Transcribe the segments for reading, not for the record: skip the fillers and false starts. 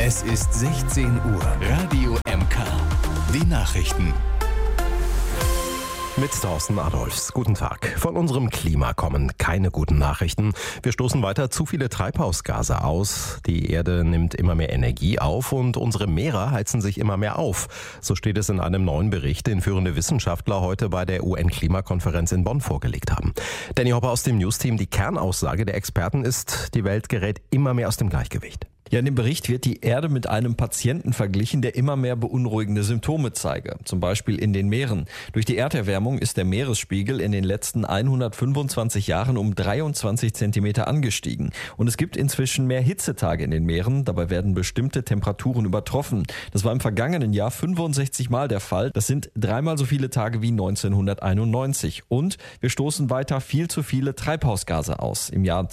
Es ist 16 Uhr. Radio MK. Die Nachrichten. Mit Thorsten Adolfs. Guten Tag. Von unserem Klima kommen keine guten Nachrichten. Wir stoßen weiter zu viele Treibhausgase aus. Die Erde nimmt immer mehr Energie auf und unsere Meere heizen sich immer mehr auf. So steht es in einem neuen Bericht, den führende Wissenschaftler heute bei der UN-Klimakonferenz in Bonn vorgelegt haben. Danny Hopper aus dem Newsteam. Die Kernaussage der Experten ist, die Welt gerät immer mehr aus dem Gleichgewicht. Ja, in dem Bericht wird die Erde mit einem Patienten verglichen, der immer mehr beunruhigende Symptome zeige. Zum Beispiel in den Meeren. Durch die Erderwärmung ist der Meeresspiegel in den letzten 125 Jahren um 23 Zentimeter angestiegen. Und es gibt inzwischen mehr Hitzetage in den Meeren. Dabei werden bestimmte Temperaturen übertroffen. Das war im vergangenen Jahr 65 Mal der Fall. Das sind 3-mal so viele Tage wie 1991. Und wir stoßen weiter viel zu viele Treibhausgase aus. Im Jahr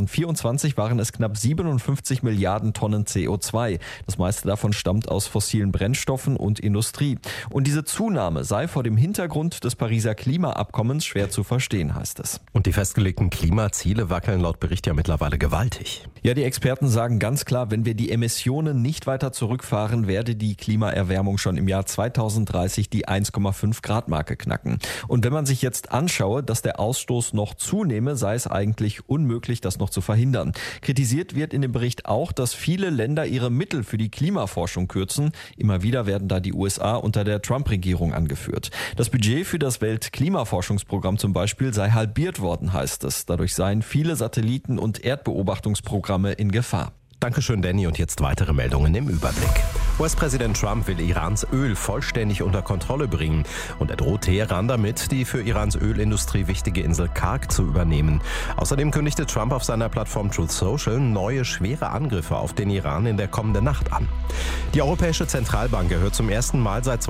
2024 waren es knapp 57 Milliarden Tonnen CO2. Das meiste davon stammt aus fossilen Brennstoffen und Industrie. Und diese Zunahme sei vor dem Hintergrund des Pariser Klimaabkommens schwer zu verstehen, heißt es. Und die festgelegten Klimaziele wackeln laut Bericht ja mittlerweile gewaltig. Ja, die Experten sagen ganz klar, wenn wir die Emissionen nicht weiter zurückfahren, werde die Klimaerwärmung schon im Jahr 2030 die 1,5 Grad Marke knacken. Und wenn man sich jetzt anschaue, dass der Ausstoß noch zunehme, sei es eigentlich unmöglich, das noch zu verhindern. Kritisiert wird in dem Bericht auch, dass viele Länder ihre Mittel für die Klimaforschung kürzen. Immer wieder werden da die USA unter der Trump-Regierung angeführt. Das Budget für das Weltklimaforschungsprogramm zum Beispiel sei halbiert worden, heißt es. Dadurch seien viele Satelliten- und Erdbeobachtungsprogramme in Gefahr. Dankeschön, Danny. Und jetzt weitere Meldungen im Überblick. US-Präsident Trump will Irans Öl vollständig unter Kontrolle bringen. Und er droht Teheran damit, die für Irans Ölindustrie wichtige Insel Karg zu übernehmen. Außerdem kündigte Trump auf seiner Plattform Truth Social neue schwere Angriffe auf den Iran in der kommenden Nacht an. Die Europäische Zentralbank erhöht zum ersten Mal seit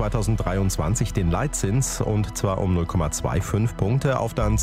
2023 den Leitzins, und zwar um 0,25 Punkte auf dann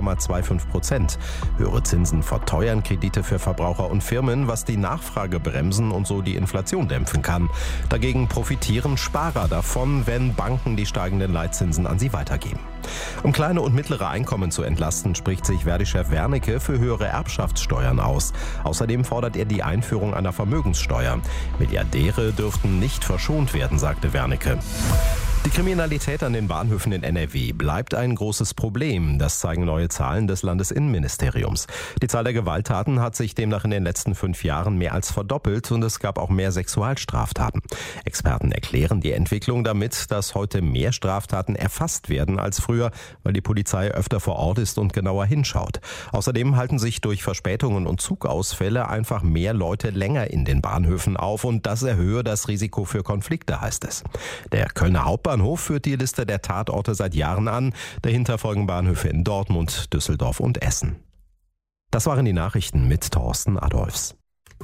2,25%. Höhere Zinsen verteuern Kredite für Verbraucher und Firmen, was die Nachfrage bremsen und so die Inflation dämpfen kann. Dagegen profitieren Sparer davon, wenn Banken die steigenden Leitzinsen an sie weitergeben. Um kleine und mittlere Einkommen zu entlasten, spricht sich Verdi-Chef Wernicke für höhere Erbschaftssteuern aus. Außerdem fordert er die Einführung einer Vermögenssteuer. Milliardäre dürften nicht verschont werden, sagte Wernicke. Die Kriminalität an den Bahnhöfen in NRW bleibt ein großes Problem. Das zeigen neue Zahlen des Landesinnenministeriums. Die Zahl der Gewalttaten hat sich demnach in den letzten 5 Jahren mehr als verdoppelt und es gab auch mehr Sexualstraftaten. Experten erklären die Entwicklung damit, dass heute mehr Straftaten erfasst werden als früher, weil die Polizei öfter vor Ort ist und genauer hinschaut. Außerdem halten sich durch Verspätungen und Zugausfälle einfach mehr Leute länger in den Bahnhöfen auf und das erhöhe das Risiko für Konflikte, heißt es. Der Kölner Hauptbahnhof führt die Liste der Tatorte seit Jahren an. Dahinter folgen Bahnhöfe in Dortmund, Düsseldorf und Essen. Das waren die Nachrichten mit Thorsten Adolfs.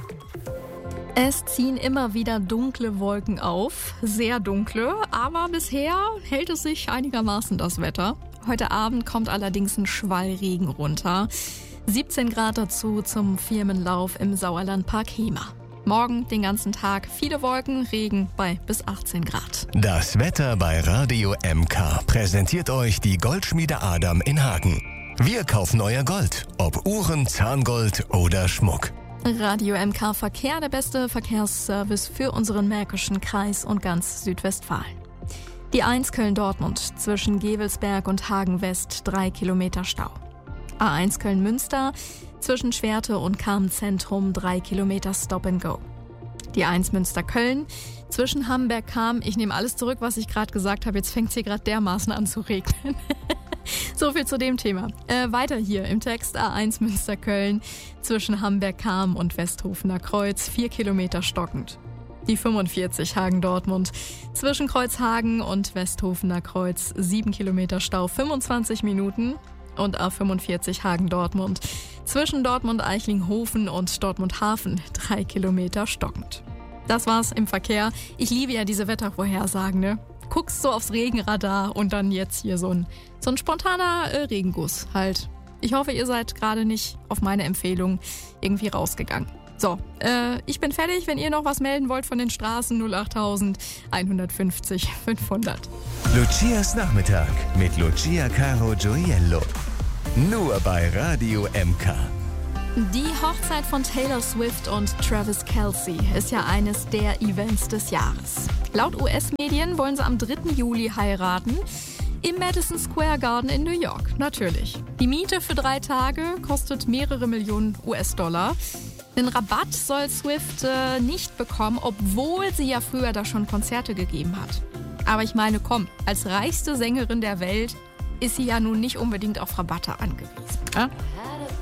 Es ziehen immer wieder dunkle Wolken auf, sehr dunkle, aber bisher hält es sich einigermaßen das Wetter. Heute Abend kommt allerdings ein Schwall Regen runter. 17 Grad dazu zum Firmenlauf im Sauerlandpark Hemer. Morgen den ganzen Tag viele Wolken, Regen bei bis 18 Grad. Das Wetter bei Radio MK präsentiert euch die Goldschmiede Adam in Hagen. Wir kaufen euer Gold, ob Uhren, Zahngold oder Schmuck. Radio MK Verkehr, der beste Verkehrsservice für unseren Märkischen Kreis und ganz Südwestfalen. Die 1 Köln-Dortmund zwischen Gevelsberg und Hagen-West 3 Kilometer Stau. A1 Köln-Münster zwischen Schwerte und Cham-Zentrum 3 Kilometer Stop and Go. Die 1 Münster-Köln zwischen Hamberg-Cham. Ich nehme alles zurück, was ich gerade gesagt habe. Jetzt fängt es hier gerade dermaßen an zu regnen. So viel zu dem Thema. Weiter hier im Text A1 Münster-Köln zwischen Hamberg-Cham und Westhofener Kreuz 4 Kilometer stockend. Die 45 Hagen-Dortmund zwischen Kreuzhagen und Westhofener Kreuz 7 Kilometer Stau 25 Minuten. Und A45 Hagen-Dortmund zwischen Dortmund-Eichlinghofen und Dortmund-Hafen 3 Kilometer stockend. Das war's im Verkehr. Ich liebe ja diese Wettervorhersagen, ne? Guckst so aufs Regenradar und dann jetzt hier so ein spontaner Regenguss halt. Ich hoffe, ihr seid gerade nicht auf meine Empfehlung irgendwie rausgegangen. So, ich bin fertig. Wenn ihr noch was melden wollt von den Straßen, 08000 150 500. Lucias Nachmittag mit Lucia Caro Gioiello. Nur bei Radio MK. Die Hochzeit von Taylor Swift und Travis Kelce ist ja eines der Events des Jahres. Laut US-Medien wollen sie am 3. Juli heiraten. Im Madison Square Garden in New York, natürlich. Die Miete für 3 Tage kostet mehrere Millionen US-Dollar. Den Rabatt soll Swift nicht bekommen, obwohl sie ja früher da schon Konzerte gegeben hat. Aber ich meine, komm, als reichste Sängerin der Welt ist sie ja nun nicht unbedingt auf Rabatte angewiesen.